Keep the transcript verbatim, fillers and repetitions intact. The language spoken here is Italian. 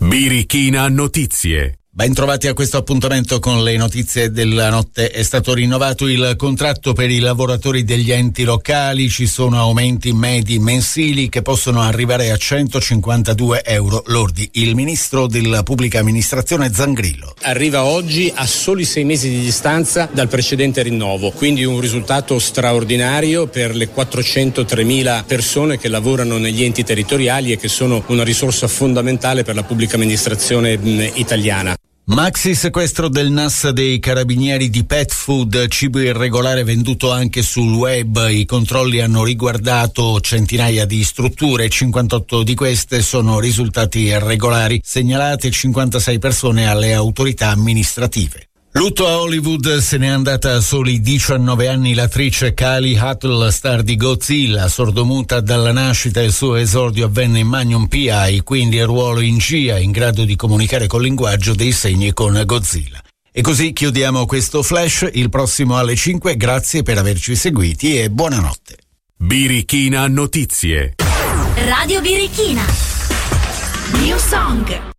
Birichina Notizie. Ben trovati a questo appuntamento con le notizie della notte. È stato rinnovato il contratto per i lavoratori degli enti locali, ci sono aumenti medi mensili che possono arrivare a centocinquantadue euro lordi. Il ministro della pubblica amministrazione Zangrillo. Arriva oggi a soli sei mesi di distanza dal precedente rinnovo, quindi un risultato straordinario per le quattrocentotremila persone che lavorano negli enti territoriali e che sono una risorsa fondamentale per la pubblica amministrazione mh, italiana. Maxi sequestro del N A S dei carabinieri di pet food, cibo irregolare venduto anche sul web. I controlli hanno riguardato centinaia di strutture, cinquantotto di queste sono risultati irregolari, segnalate cinquantasei persone alle autorità amministrative. Lutto a Hollywood, se n'è andata a soli diciannove anni l'attrice Kali Huttle, star di Godzilla, sordomuta dalla nascita. Il suo esordio avvenne in Magnum P I, quindi il ruolo in G I A, in grado di comunicare col linguaggio dei segni con Godzilla. E così chiudiamo questo flash, il prossimo alle cinque, grazie per averci seguiti e buonanotte. Birichina Notizie. Radio Birichina. New Song.